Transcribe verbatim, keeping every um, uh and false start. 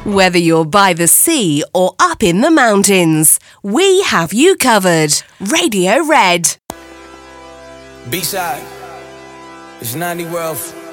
Whether you're by the sea or up in the mountains, we have you covered. Radio Red. B-side. It's ninety World.